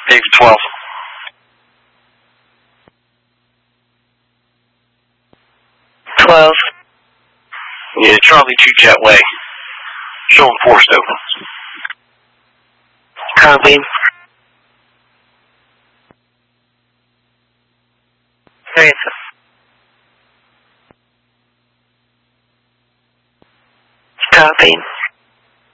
Dave 12. Yeah, Charlie 2 Jetway. Showing force open. Copy. There is a... Copy.